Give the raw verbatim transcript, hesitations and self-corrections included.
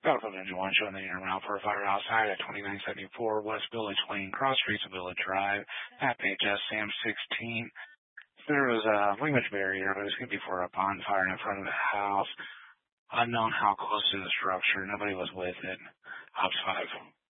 Got a one showing the interim route for a fire outside at twenty-nine seventy-four West Village Lane, Cross Streets of Village Drive, at H S Sam sixteen. There was a language barrier, but it was going to be for a bonfire in front of the house. Unknown how close to the structure. Nobody was with it. Ops five.